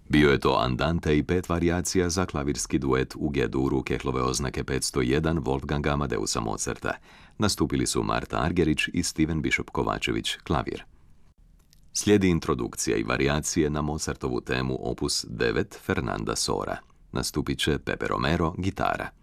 Bio je to andante i 5 varijacija za klavirski duet u G-duru Kehlove oznake 501 Wolfganga Amadeusa Mozarta. Nastupili su Marta Argerić i Steven Bishop Kovačević, klavir. Slijedi introdukcija i varijacije na Mozartovu temu opus 9 Fernanda Sora. Nastupit će Pepe Romero, gitara.